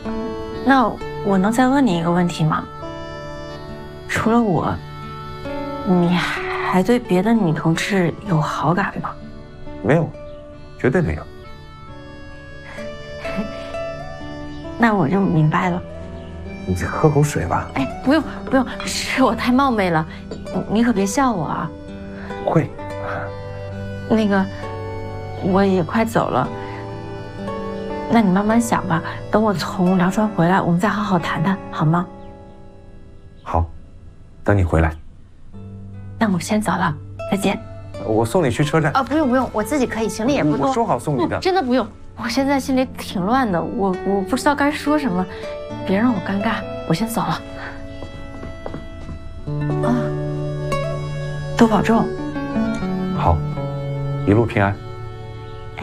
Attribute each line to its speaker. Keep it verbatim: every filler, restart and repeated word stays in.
Speaker 1: 那我能再问你一个问题吗？除了我，你还对别的女同志有好感吗？
Speaker 2: 没有，绝对没有。
Speaker 1: 那我就明白了。
Speaker 2: 你喝口水吧。
Speaker 1: 哎，不用不用，是我太冒昧了，你可别笑我啊。
Speaker 2: 会。
Speaker 1: 那个，我也快走了，那你慢慢想吧。等我从凉川回来，我们再好好谈谈，好吗？
Speaker 2: 好，等你回来。
Speaker 1: 那我先走了，再见。
Speaker 2: 我送你去车站。
Speaker 1: 啊，不用不用，我自己可以，行李也不多。
Speaker 2: 我说好送你的。
Speaker 1: 真的不用，我现在心里挺乱的，我我不知道该说什么，别让我尴尬，我先走了。啊，多保重。
Speaker 2: 好，一路平安。